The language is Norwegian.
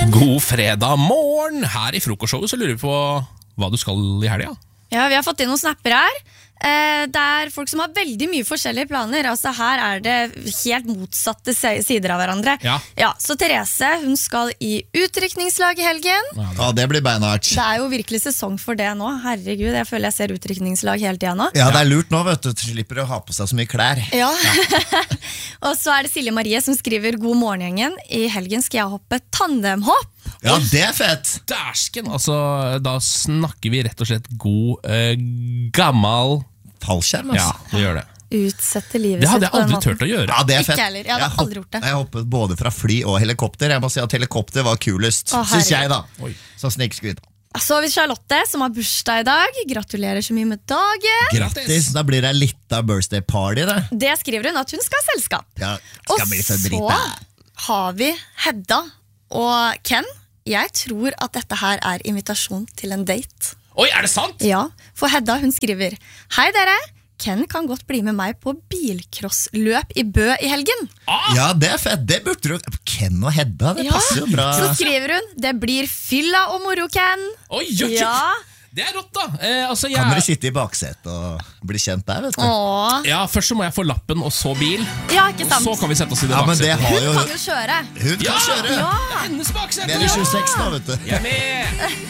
God fredag morgen. Her I frokostshowet så lurer vi på hva du skal I helga. Ja, vi har fått inn noen snapper her. Det er folk som har veldig mye forskjellige planer. Altså her det helt motsatte sider av hverandre. Ja. Så Therese, hun skal I utrykningslag I helgen. Ja, det blir beinhardt. Det jo virkelig sesong for det nå. Herregud, jeg føler jeg ser utrykningslag hele tiden nå. Ja, det lurt nå, vet du. Du slipper å ha på seg så mye klær. Ja. Og så det Silje Marie som skriver God morgengjengen. I helgen skal jeg hoppe tandemhopp. Ja, det fett. Dæsken, altså da snakker vi rett og slett god, gammel fallskjerm, altså. Ja, det gjør det. Utsette livet Det hadde jeg sitt på den aldri måten. tørt å gjøre. Ja, det fett. Ikke heller, jeg hadde aldri gjort det. Jeg hoppet både fra fly og helikopter. Jeg må si at helikopter var kulest, synes jeg da. Oi. Så snikskvitt. Så har vi Charlotte som har bursdag I dag. Gratulerer så mye med dagen. Grattis, da blir det litt av birthday party da. Det skriver hun at hun skal ha selskap. Ja, Og skal bli så så drita. har vi Hedda og Ken. Jeg tror at dette her invitasjon til en date. Oi, det sant? Ja, for Hedda hun skriver: Hei dere, Ken kan godt bli med meg på bilcrossløp I Bø I helgen. Ja, det fett, det burde du. Ken og Hedda, det passer jo bra. Så skriver hun: Det blir fylla og moro, Ken. Oi, Ja. Det rått da. Altså, Kan dere sitte I bakset og bli kjent der, vet du? Åh. Ja, først så må jeg få lappen, og så bil. Ja, ikke Og sant? så kan vi sette oss I det Ja, men det baksetet. har Hun jo kan jo kjøre. Hun kan kjøre. Ja. Hennes baksete. Mer enn 26 nå, vet du. Jeg med.